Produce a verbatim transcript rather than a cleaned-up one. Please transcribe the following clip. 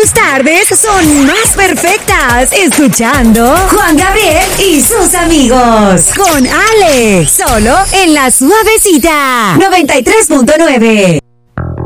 tus tardes son más perfectas escuchando Juan Gabriel y sus amigos. Con Ale, solo en La Suavecita noventa y tres punto nueve.